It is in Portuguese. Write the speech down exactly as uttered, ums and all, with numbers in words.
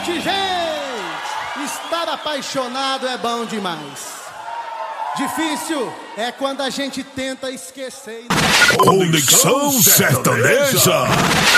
noite, gente! Estar apaixonado é bom demais. Difícil é quando a gente tenta esquecer. Conexão Sertaneja.